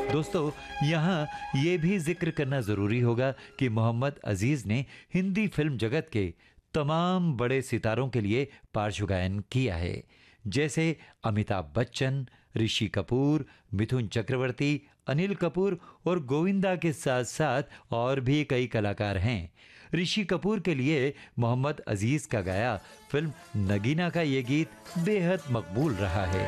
दोस्तों, यहाँ ये भी जिक्र करना ज़रूरी होगा कि मोहम्मद अजीज़ ने हिंदी फिल्म जगत के तमाम बड़े सितारों के लिए पार्श्व गायन किया है, जैसे अमिताभ बच्चन, ऋषि कपूर, मिथुन चक्रवर्ती, अनिल कपूर और गोविंदा के साथ साथ और भी कई कलाकार हैं। ऋषि कपूर के लिए मोहम्मद अजीज़ का गाया फिल्म नगीना का ये गीत बेहद मकबूल रहा है।